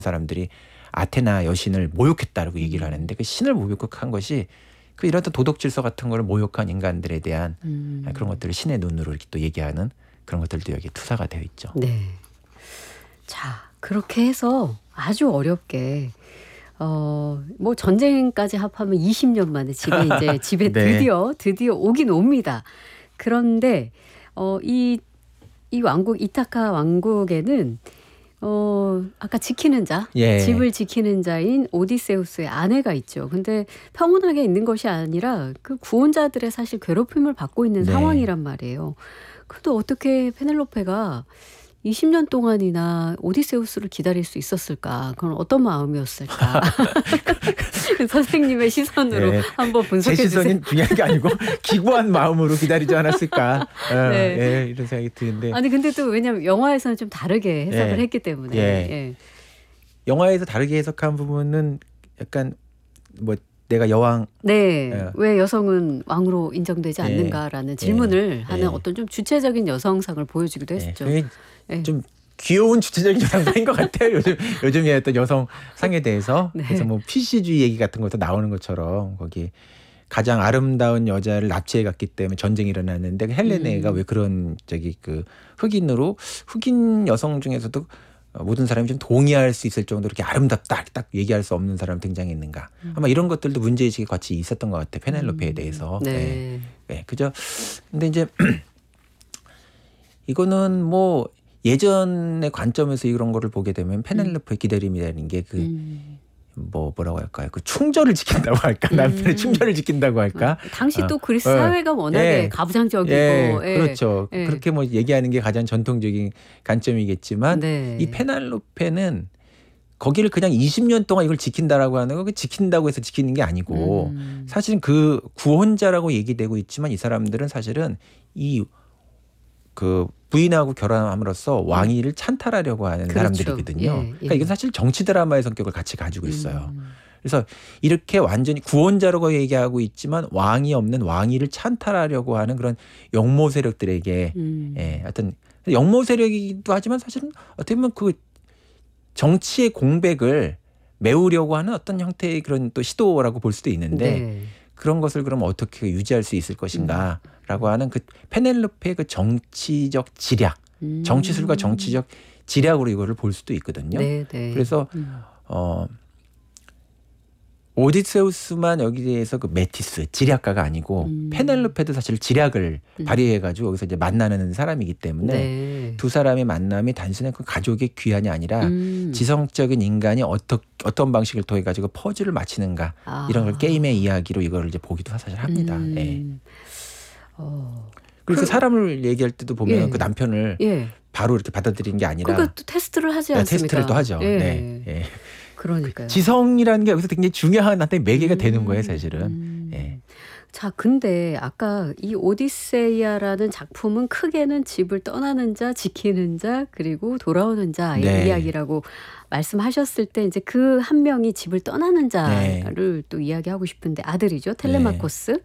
사람들이 아테나 여신을 모욕했다라고 얘기를 하는데 그 신을 모욕한 것이 그 이런 도덕 질서 같은 걸 모욕한 인간들에 대한 그런 것들을 신의 눈으로 이렇게 또 얘기하는 그런 것들도 여기 투사가 되어 있죠. 네. 자, 그렇게 해서 아주 어렵게 뭐 전쟁까지 합하면 20년 만에 집에 네. 드디어 오긴 옵니다. 그런데 이 왕국 이타카 왕국에는 아까 지키는 자, 예. 집을 지키는 자인 오디세우스의 아내가 있죠. 근데 평온하게 있는 것이 아니라 그 구원자들의 사실 괴롭힘을 받고 있는 네. 상황이란 말이에요. 그래도 어떻게 페넬로페가 20년 동안이나 오디세우스를 기다릴 수 있었을까? 그건 어떤 마음이었을까? 선생님의 시선으로 네. 한번 분석해 제 주세요. 시선이 중요한 게 아니고 기구한 마음으로 기다리지 않았을까? 네. 예, 이런 생각이 드는데 아니 근데 또 왜냐하면 영화에서는 좀 다르게 해석을 예. 했기 때문에. 예. 예. 영화에서 다르게 해석한 부분은 약간 뭐 내가 여왕 네. 예. 왜 여성은 왕으로 인정되지 예. 않는가라는 질문을 하는 예. 어떤 좀 주체적인 여성상을 보여주기도 했었죠. 그게 예. 좀 귀여운 주체적인 여성상인 것 같아요. 요즘에 어떤 여성상에 대해서. 네. 그래서 뭐 PC주의 얘기 같은 것도 나오는 것처럼 거기 가장 아름다운 여자를 납치해 갔기 때문에 전쟁이 일어났는데 헬레네가 왜 그런 그 흑인 여성 중에서도 모든 사람이 좀 동의할 수 있을 정도로 이렇게 아름답다 딱 얘기할 수 없는 사람이 등장했는가. 아마 이런 것들도 문제의식이 같이 있었던 것 같아요. 페넬로페에 대해서. 네. 네, 그죠. 근데 이제 이거는 뭐 예전의 관점에서 이런 거를 보게 되면 페넬로페의 기다림이라는 게 뭐라고 할까요? 그 충절을 지킨다고 할까? 남편의 충절을 지킨다고 할까? 당시 또 그리스 사회가 워낙에 가부장적이고. 그렇죠. 예. 그렇게 뭐 얘기하는 게 가장 전통적인 관점이겠지만 네. 이 페넬로페는 거기를 그냥 20년 동안 이걸 지킨다라고 하는 거 지킨다고 해서 지키는 게 아니고 사실은 그 구원자라고 얘기되고 있지만 이 사람들은 사실은 그 부인하고 결혼함으로써 왕위를 찬탈하려고 하는 그렇죠. 사람들이거든요. 예, 예. 그러니까 이건 사실 정치 드라마의 성격을 같이 가지고 있어요. 그래서 이렇게 완전히 구원자라고 얘기하고 있지만 왕이 없는 왕위를 찬탈하려고 하는 그런 영모 세력들에게 어떤 영모 세력이기도 하지만 사실은 어떻게 보면 그 정치의 공백을 메우려고 하는 어떤 형태의 그런 또 시도라고 볼 수도 있는데 네. 그런 것을 그럼 어떻게 유지할 수 있을 것인가라고 하는 그 페넬로페의 그 정치적 지략, 정치술과 정치적 지략으로 이거를 볼 수도 있거든요. 네, 네. 그래서 오디세우스만 여기에서 그 메티스 지략가가 아니고 페넬로페도 사실 지략을 발휘해가지고 여기서 이제 만나는 사람이기 때문에 네. 두 사람의 만남이 단순히 그 가족의 귀환이 아니라 지성적인 인간이 어떤 방식을 통해 가지고 퍼즐을 맞히는가 이런 걸 게임의 이야기로 이걸 이제 보기도 사실 합니다. 예. 그래서 사람을 얘기할 때도 보면 예. 그 남편을 예. 바로 이렇게 받아들이는 게 아니라 그러니까 또 테스트를 하지 않습니까? 테스트를 또 하죠. 예. 네. 예. 그러니까요. 지성이라는 게 여기서 굉장히 중요한 한테 매개가 되는 거예요, 사실은. 예. 자, 근데 아까 이 오디세이아라는 작품은 크게는 집을 떠나는 자, 지키는 자, 그리고 돌아오는 자의 네. 이야기라고 말씀하셨을 때 이제 그 한 명이 집을 떠나는 자를 네. 또 이야기하고 싶은데 아들이죠. 텔레마코스.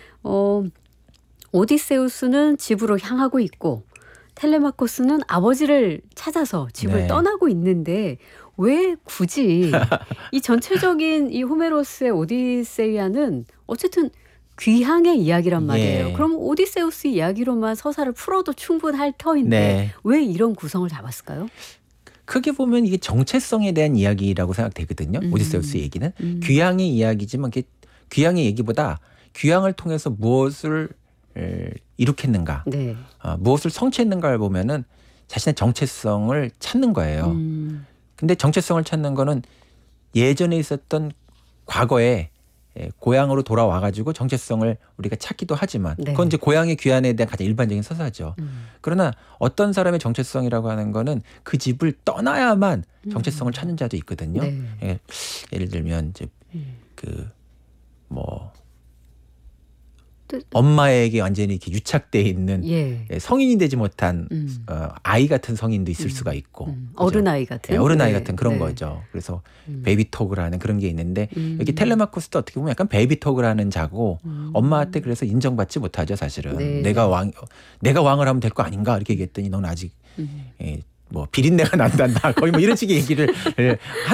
오디세우스는 집으로 향하고 있고 텔레마코스는 아버지를 찾아서 집을 네. 떠나고 있는데 왜 굳이 이 전체적인 이 호메로스의 오디세이아는 어쨌든 귀향의 이야기란 말이에요. 예. 그럼 오디세우스 이야기로만 서사를 풀어도 충분할 터인데 네. 왜 이런 구성을 잡았을까요? 크게 보면 이게 정체성에 대한 이야기라고 생각되거든요. 오디세우스 얘기는. 귀향의 이야기지만 귀향의 얘기보다 귀향을 통해서 무엇을 이룩했는가, 네. 무엇을 성취했는가를 보면은 자신의 정체성을 찾는 거예요. 근데 정체성을 찾는 거는 예전에 있었던 과거에 고향으로 돌아와 가지고 정체성을 우리가 찾기도 하지만 네. 그건 이제 고향의 귀환에 대한 가장 일반적인 서사죠. 그러나 어떤 사람의 정체성이라고 하는 거는 그 집을 떠나야만 정체성을 찾는 자도 있거든요. 네. 예를 들면 이제 엄마에게 완전히 이렇게 유착돼 있는 예. 성인이 되지 못한 아이 같은 성인도 있을 수가 있고 그죠? 어른아이 같은. 어른아이 네. 같은 그런 네. 거죠. 그래서 베이비톡이라는 그런 게 있는데 여기 텔레마코스도 어떻게 보면 약간 베이비톡이라는 자고 엄마한테 그래서 인정받지 못하죠, 사실은. 네. 내가 왕을 하면 될 거 아닌가 이렇게 얘기했더니 넌 아직 뭐 비린내가 난단다. 거의 뭐 이런 식의 얘기를